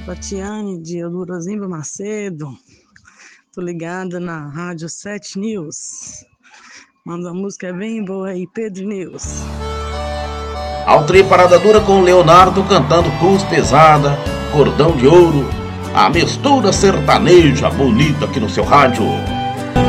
Tatiane de Eldurazinho Macedo. Tô ligada na Rádio 7 News. Manda a música bem boa aí, Pedro News. Ao tri Parada Dura com Leonardo cantando Cruz Pesada, Cordão de Ouro, a mistura sertaneja bonita aqui no seu rádio.